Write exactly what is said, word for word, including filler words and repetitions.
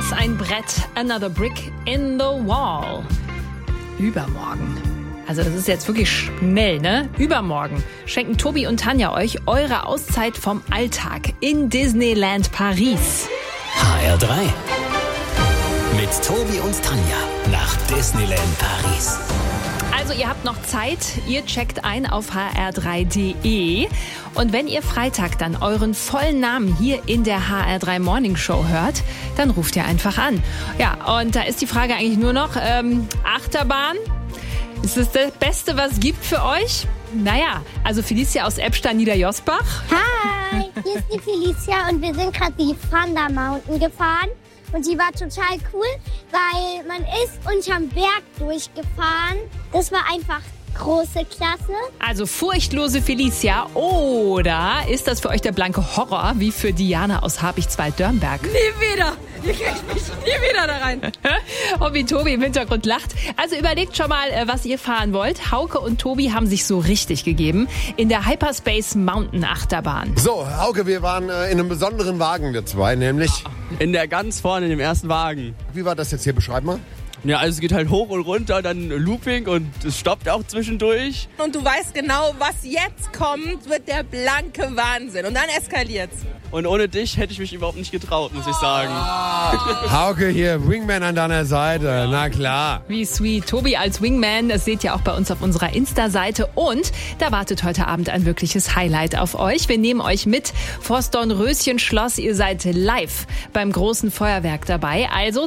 Paris, ein Brett, another brick in the wall. Übermorgen. Also das ist jetzt wirklich schnell, ne? Übermorgen schenken Tobi und Tanja euch eure Auszeit vom Alltag in Disneyland Paris. H R drei. Mit Tobi und Tanja nach Disneyland Paris. Also ihr habt noch Zeit, ihr checkt ein auf h r drei punkt d e und wenn ihr Freitag dann euren vollen Namen hier in der H R drei Morning Show hört, dann ruft ihr einfach an. Ja, und da ist die Frage eigentlich nur noch, ähm, Achterbahn? Ist das das Beste, was es gibt für euch? Naja, also Felicia aus Eppstein Niederjosbach. Hi, hier ist die Felicia und wir sind gerade die Thunder Mountain gefahren. Und die war total cool, weil man ist unterm Berg durchgefahren. Das war einfach große Klasse. Also furchtlose Felicia, oder ist das für euch der blanke Horror, wie für Diana aus Habichtswald-Dörnberg? Nie wieder! Ich krieg mich nie wieder da rein. Und wie Tobi im Hintergrund lacht. Also überlegt schon mal, was ihr fahren wollt. Hauke und Tobi haben sich so richtig gegeben in der Hyperspace Mountain Achterbahn. So, Hauke, wir waren äh, in einem besonderen Wagen, der zwei, nämlich... In der ganz vorne, in dem ersten Wagen. Wie war das jetzt hier? Beschreib mal. Ja, also es geht halt hoch und runter, dann Looping und es stoppt auch zwischendurch. Und du weißt genau, was jetzt kommt, wird der blanke Wahnsinn. Und dann eskaliert's. Und ohne dich hätte ich mich überhaupt nicht getraut, muss ich sagen. Hauke hier, Wingman an deiner Seite, na klar. Wie sweet. Tobi als Wingman, das seht ihr auch bei uns auf unserer Insta-Seite. Und da wartet heute Abend ein wirkliches Highlight auf euch. Wir nehmen euch mit vors Dornröschen-Schloss. Ihr seid live beim großen Feuerwerk dabei. Also